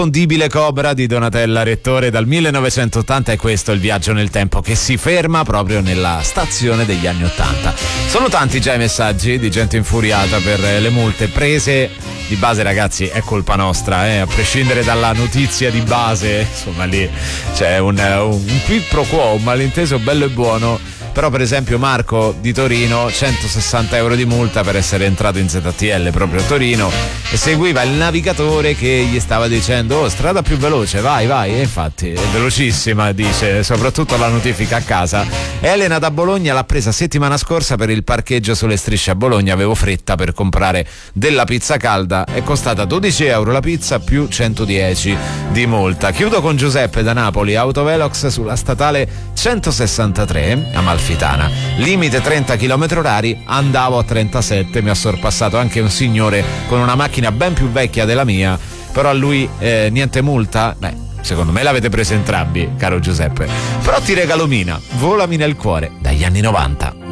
Condibile Cobra di Donatella Rettore dal 1980, e questo è il viaggio nel tempo che si ferma proprio nella stazione degli anni 80. Sono tanti già i messaggi di gente infuriata per le multe prese. Di base, ragazzi, è colpa nostra, a prescindere dalla notizia di base, insomma lì c'è un quid pro quo, un malinteso bello e buono. Però per esempio Marco di Torino, 160 euro di multa per essere entrato in ZTL proprio a Torino, e seguiva il navigatore che gli stava dicendo: oh, strada più veloce, vai, e infatti è velocissima, dice, soprattutto la notifica a casa. Elena da Bologna l'ha presa settimana scorsa per il parcheggio sulle Strisce a Bologna, avevo fretta per comprare della pizza calda, è costata 12 euro la pizza più 110 di multa. Chiudo con Giuseppe da Napoli, autovelox sulla statale 163 Amalfitana, limite 30 km/h, andavo a 37, mi ha sorpassato anche un signore con una macchina ben più vecchia della mia, però a lui niente multa. Beh, secondo me l'avete preso entrambi, caro Giuseppe, però ti regalo Mina, Volami nel cuore, dagli anni 90.